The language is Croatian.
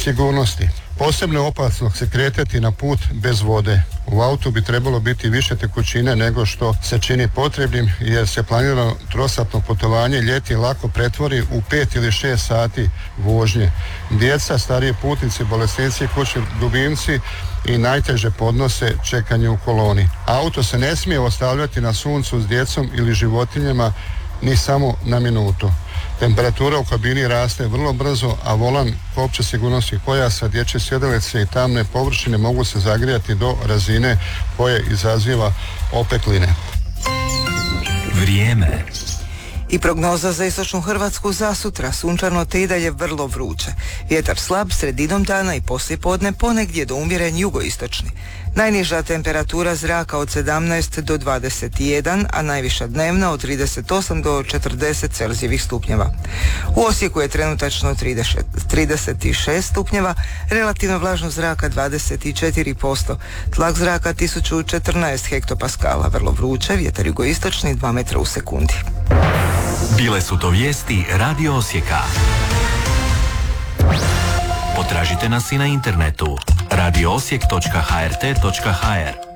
Sigurnosti. Posebno je opasno se kretati na put bez vode. U autu bi trebalo biti više tekućine nego što se čini potrebnim, jer se planirano trosatno putovanje ljeti lako pretvori u 5 ili 6 sati vožnje. Djeca, stariji putnici, bolesnici, kućni ljubimci i najteže podnose čekanje u koloni. Auto se ne smije ostavljati na suncu s djecom ili životinjama ni samo na minutu. Temperatura u kabini raste vrlo brzo, a volan, kopče sigurnosnih pojasa, dječje sjedalice i tamne površine mogu se zagrijati do razine koje izaziva opekline. Vrijeme. I prognoza za istočnu Hrvatsku za sutra, sunčano te i dalje vrlo vruće. Vjetar slab sredinom dana i poslijepodne ponegdje do umjeren jugoistočni. Najniža temperatura zraka od 17 do 21, a najviša dnevna od 38 do 40 Celzijevih stupnjeva. U Osijeku je trenutačno 36 stupnjeva, relativno vlažnost zraka 24%, tlak zraka 1014 hektopaskala, vrlo vruće, vjetar jugoistočni 2 metra u sekundi. Bile su to vijesti Radio Osijeka. Potražite nas i na internetu radioosijek.hrt.hr.